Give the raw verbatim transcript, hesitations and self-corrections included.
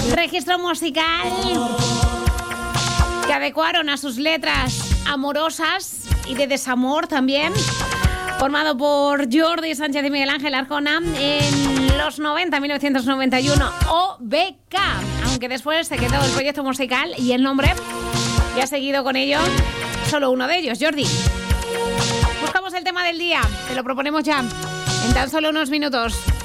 registro musical que adecuaron a sus letras amorosas y de desamor también, formado por Jordi Sánchez y Miguel Ángel Arjona en los noventa, mil novecientos noventa y uno, O B K, aunque después se quedó el proyecto musical y el nombre, y ha seguido con ello solo uno de ellos, Jordi. Buscamos el tema del día, te lo proponemos ya en tan solo unos minutos.